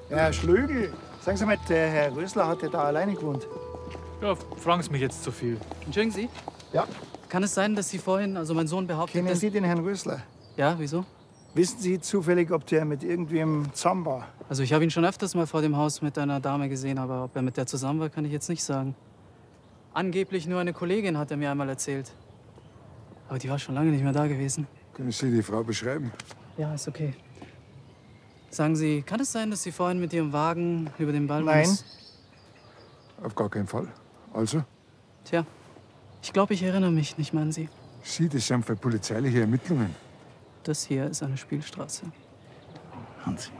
Herr Schlögl, sagen Sie mal, der Herr Rösler hat ja da alleine gewohnt. Ja, fragen Sie mich jetzt zu viel. Entschuldigen Sie? Ja. Kann es sein, dass Sie vorhin, also mein Sohn behauptet, Kennen dass... Sie den Herrn Rösler? Ja, wieso? Wissen Sie zufällig, ob der mit irgendwem zusammen war? Also ich habe ihn schon öfters mal vor dem Haus mit einer Dame gesehen, aber ob er mit der zusammen war, kann ich jetzt nicht sagen. Angeblich nur eine Kollegin, hat er mir einmal erzählt. Aber die war schon lange nicht mehr da gewesen. Können Sie die Frau beschreiben? Ja, ist okay. Sagen Sie, kann es sein, dass Sie vorhin mit Ihrem Wagen über den Ball... Nein. Auf gar keinen Fall. Also? Tja, ich glaube, ich erinnere mich nicht mehr an Sie. Sie, das sind für polizeiliche Ermittlungen. Das hier ist eine Spielstraße. Hans.